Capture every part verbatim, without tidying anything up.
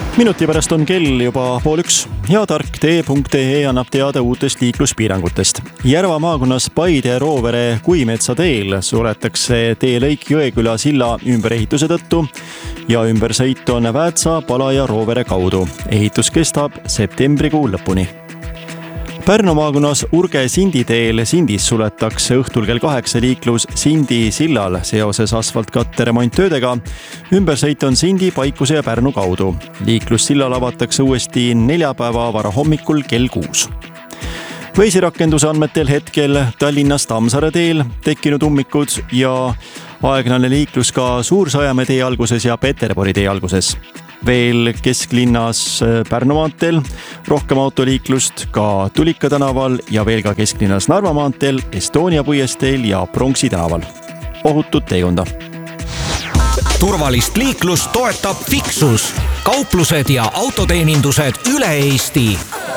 Minuti pärast on kell juba pool üks ja tark tee punkt ee annab teada uutest liikluspiirangutest. Järva maakonnas Paide Roovere Kuimetsa teel suletakse teelõik Jõeküla silla ümberehituse tõttu ja ümbersõit on Väätsa, Pala ja Roovere kaudu. Ehitus kestab septembrikuu lõpuni. Pärnu maakonnas Urge Sindi teel Sindis suletakse õhtul kell kaheksa liiklus Sindi sillal seoses asfaltkatte remonttöödega. Ümbersõit on Sindi, Paikuse ja Pärnu kaudu. Liiklus sillal avatakse uuesti neljapäeva varahommikul kell kuus. Veisirakenduse andmetel hetkel Tallinnas Tammsaare teel tekkinud ummikud ja aeglane liiklus ka Suur-Sajamäe tee alguses ja Peterburi tee alguses. Veel kesklinnas Pärnu maanteel rohkem autoliiklust ka Tulika tänaval ja veel ka kesklinnas Narva maanteel, Estonia puiesteel ja Pronksi tänaval. Ohutut teekonda. Turvalist liiklust toetab Fixus. Kauplused ja autoteenindused üle Eesti.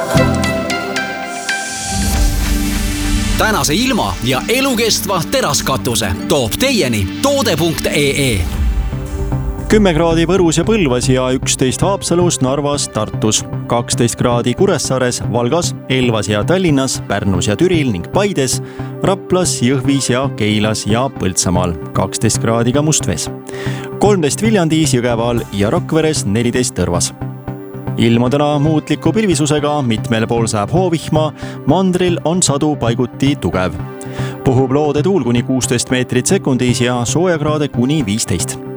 Tänase ilma ja elukestva teraskatuse toob teieni toode punkt ee. kümme kraadi Võrus ja Põlvas ja üksteist Haapsalus, Narvas, Tartus. kaksteist kraadi Kuressaares, Valgas, Elvas ja Tallinnas, Pärnus ja Türil ning Paides, Raplas, Jõhvis ja Keilas ja Põltsamaal. kaksteist kraadi ka Mustvees. kolmteist Viljandis, Jõgeval ja Rakveres, neliteist Tõrvas. Ilm on täna muutliku pilvisusega, mitmel pool saab hoovihma, mandril on sadu paiguti tugev. Puhub loode tuul kuni kuusteist meetrit sekundis ja soojakraade kuni viisteist.